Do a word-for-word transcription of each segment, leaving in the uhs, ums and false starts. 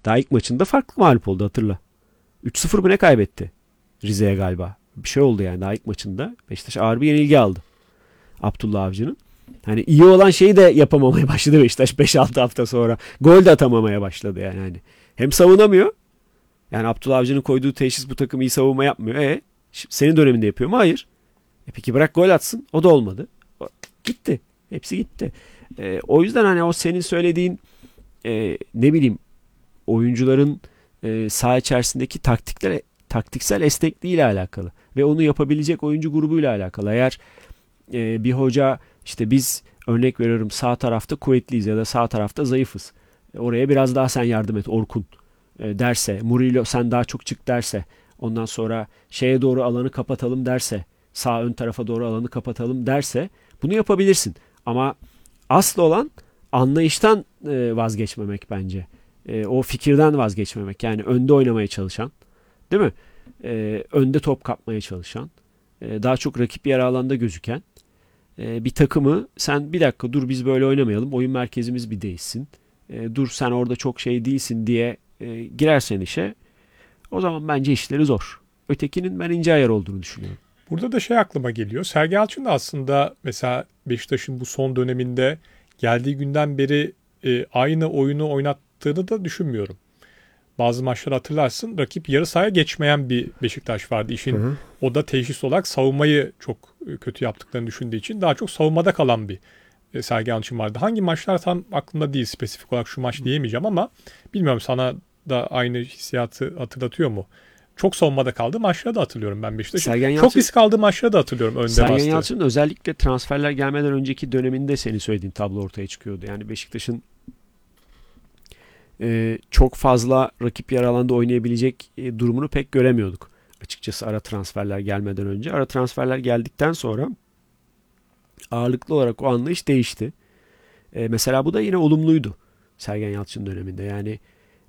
Daha ilk maçında farklı mağlup oldu, hatırla. üç sıfır mı ne kaybetti Rize'ye galiba. Bir şey oldu yani daha ilk maçında. Beşiktaş ağır bir yenilgi aldı Abdullah Avcı'nın. Hani iyi olan şeyi de yapamamaya başladı Beşiktaş beş altı hafta sonra. Gol de atamamaya başladı yani. Hani hem savunamıyor. Yani Abdullah Avcı'nın koyduğu teşhis bu takım iyi savunma yapmıyor. E senin döneminde yapıyor mu? Hayır. E peki bırak gol atsın. O da olmadı. O, gitti. Hepsi gitti. E, o yüzden hani o senin söylediğin e, ne bileyim oyuncuların e, saha içerisindeki taktikler taktiksel esnekliği ile alakalı ve onu yapabilecek oyuncu grubuyla alakalı. Eğer e, bir hoca işte biz örnek veriyorum sağ tarafta kuvvetliyiz ya da sağ tarafta zayıfız. E, oraya biraz daha sen yardım et Orkun e, derse, Murillo sen daha çok çık derse, ondan sonra şeye doğru alanı kapatalım derse, sağ ön tarafa doğru alanı kapatalım derse bunu yapabilirsin. Ama asıl olan anlayıştan e, vazgeçmemek bence. E, o fikirden vazgeçmemek. Yani önde oynamaya çalışan, değil mi? E, önde top kapmaya çalışan, e, daha çok rakip yarı alanda gözüken e, bir takımı sen bir dakika dur biz böyle oynamayalım. Oyun merkezimiz bir değişsin. E, dur sen orada çok şey değilsin diye e, girersen işe o zaman bence işleri zor. Ötekinin ben ince ayar olduğunu düşünüyorum. Burada da şey aklıma geliyor. Sergen Yalçın da aslında mesela Beşiktaş'ın bu son döneminde geldiği günden beri e, aynı oyunu oynattığını da düşünmüyorum. Bazı maçları hatırlarsın rakip yarı sahaya geçmeyen bir Beşiktaş vardı. İşin hı hı. O da teşhis olarak savunmayı çok kötü yaptıklarını düşündüğü için daha çok savunmada kalan bir e, Sergen Yalçın vardı. Hangi maçlar tam aklımda değil, spesifik olarak şu maç diyemeyeceğim ama bilmiyorum sana da aynı hissiyatı hatırlatıyor mu? Çok savunmada kaldığı maçları da hatırlıyorum ben Beşiktaş'ın. Yalçın, çok risk aldığı maçları da hatırlıyorum önde Sergen bastı. Yalçın'ın özellikle transferler gelmeden önceki döneminde senin söylediğin tablo ortaya çıkıyordu. Yani Beşiktaş'ın e, çok fazla rakip yarı alanda oynayabilecek e, durumunu pek göremiyorduk. Açıkçası ara transferler gelmeden önce. Ara transferler geldikten sonra ağırlıklı olarak o anlayış değişti. E, mesela bu da yine olumluydu Sergen Yalçın döneminde. Yani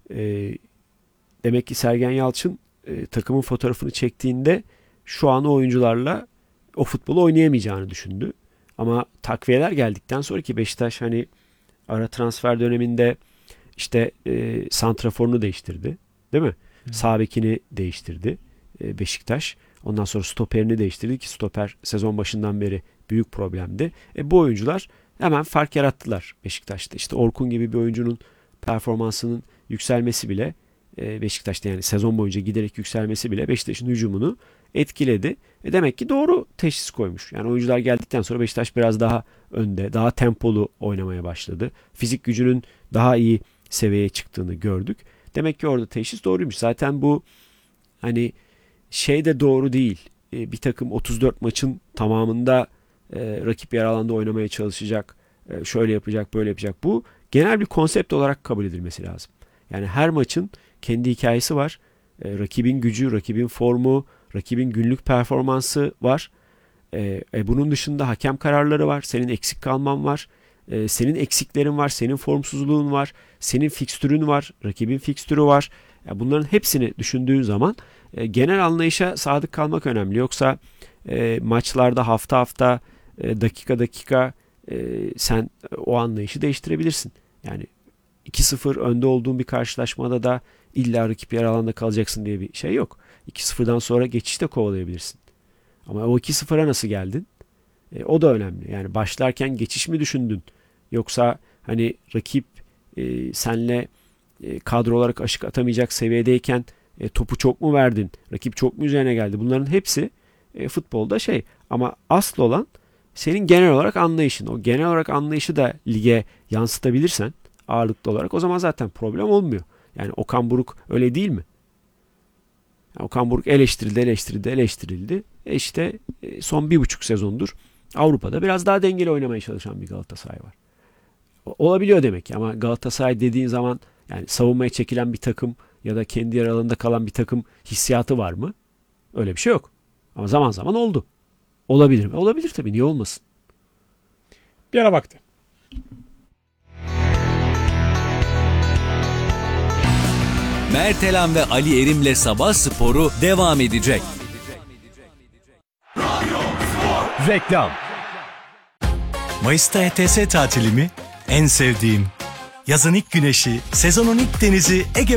e, demek ki Sergen Yalçın e, takımın fotoğrafını çektiğinde şu an o oyuncularla o futbolu oynayamayacağını düşündü. Ama takviyeler geldikten sonra ki Beşiktaş hani ara transfer döneminde işte e, santraforunu değiştirdi. Değil mi? Hı. Sağ bekini değiştirdi e, Beşiktaş. Ondan sonra stoperini değiştirdi ki stoper sezon başından beri büyük problemdi. E, bu oyuncular hemen fark yarattılar Beşiktaş'ta. İşte Orkun gibi bir oyuncunun performansının yükselmesi bile e, Beşiktaş'ta yani sezon boyunca giderek yükselmesi bile Beşiktaş'ın hücumunu etkiledi. E, demek ki doğru teşhis koymuş. Yani oyuncular geldikten sonra Beşiktaş biraz daha önde, daha tempolu oynamaya başladı. Fizik gücünün daha iyi seviyeye çıktığını gördük. Demek ki orada teşhis doğruymuş. Zaten bu hani şey de doğru değil. E, bir takım otuz dört maçın tamamında e, rakip yer alanda oynamaya çalışacak. E, şöyle yapacak, böyle yapacak. Bu genel bir konsept olarak kabul edilmesi lazım. Yani her maçın kendi hikayesi var. E, rakibin gücü, rakibin formu, rakibin günlük performansı var. E, e, bunun dışında hakem kararları var. Senin eksik kalman var. E, senin eksiklerin var. Senin formsuzluğun var. Senin fikstürün var. Rakibin fikstürü var. Yani bunların hepsini düşündüğün zaman e, genel anlayışa sadık kalmak önemli. Yoksa e, maçlarda hafta hafta e, dakika dakika e, sen o anlayışı değiştirebilirsin. Yani iki sıfır önde olduğun bir karşılaşmada da illa rakip yer alanda kalacaksın diye bir şey yok. iki sıfırdan sonra geçişte kovalayabilirsin. Ama o iki sıfıra nasıl geldin? E, o da önemli. Yani başlarken geçiş mi düşündün? Yoksa hani rakip e, senle e, kadro olarak aşık atamayacak seviyedeyken e, topu çok mu verdin? Rakip çok mu üzerine geldi? Bunların hepsi e, futbolda şey. Ama asıl olan senin genel olarak anlayışın. O genel olarak anlayışı da lige yansıtabilirsen ağırlıklı olarak o zaman zaten problem olmuyor. Yani Okan Buruk öyle değil mi? Yani Okan Buruk eleştirildi, eleştirildi, eleştirildi. E işte e, son bir buçuk sezondur Avrupa'da biraz daha dengeli oynamaya çalışan bir Galatasaray var. Olabiliyor demek ki ama Galatasaray dediğin zaman yani savunmaya çekilen bir takım ya da kendi yer alanında kalan bir takım hissiyatı var mı? Öyle bir şey yok. Ama zaman zaman oldu. Olabilir mi? Olabilir tabii. Niye olmasın? Bir ara vakti. Mertelan ve Ali Erim'le Sabah Sporu devam edecek. Reklam. Mayıs'ta E T S tatili mi? En sevdiğim. Yazın ilk güneşi, sezonun ilk denizi Ege